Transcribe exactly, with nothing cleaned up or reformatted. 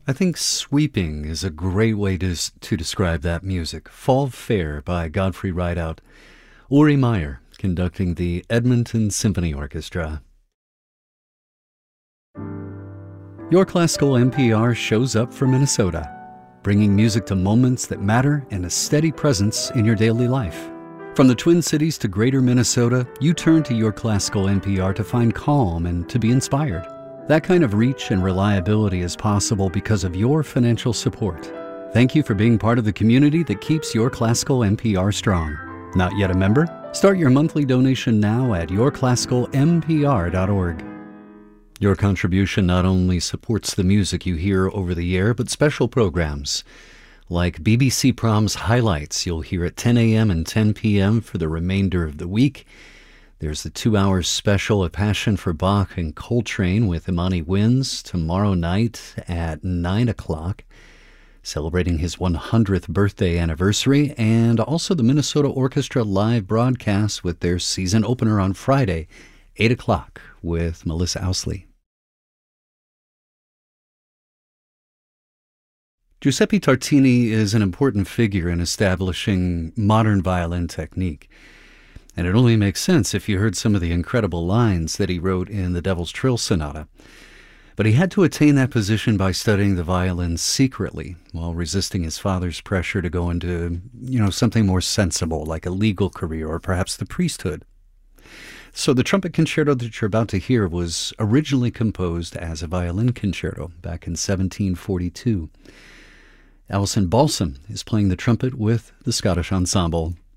I think sweeping is a great way to, to describe that music. Fall Fair by Godfrey Rideout. Uri Meyer conducting the Edmonton Symphony Orchestra. Your Classical N P R shows up for Minnesota, bringing music to moments that matter and a steady presence in your daily life. From the Twin Cities to Greater Minnesota, you turn to Your Classical N P R to find calm and to be inspired. That kind of reach and reliability is possible because of your financial support. Thank you for being part of the community that keeps Your Classical N P R strong. Not yet a member? Start your monthly donation now at your classical n p r dot org. Your contribution not only supports the music you hear over the air, but special programs like B B C Proms Highlights you'll hear at ten a.m. and ten p.m. for the remainder of the week. There's the two-hour special, A Passion for Bach and Coltrane with Imani Wins tomorrow night at nine o'clock, celebrating his one hundredth birthday anniversary, and also the Minnesota Orchestra live broadcast with their season opener on Friday, eight o'clock, with Melissa Ousley. Giuseppe Tartini is an important figure in establishing modern violin technique. And it only makes sense if you heard some of the incredible lines that he wrote in the Devil's Trill Sonata. But he had to attain that position by studying the violin secretly, while resisting his father's pressure to go into, you know, something more sensible, like a legal career or perhaps the priesthood. So the trumpet concerto that you're about to hear was originally composed as a violin concerto back in seventeen forty-two. Alison Balsam is playing the trumpet with the Scottish Ensemble.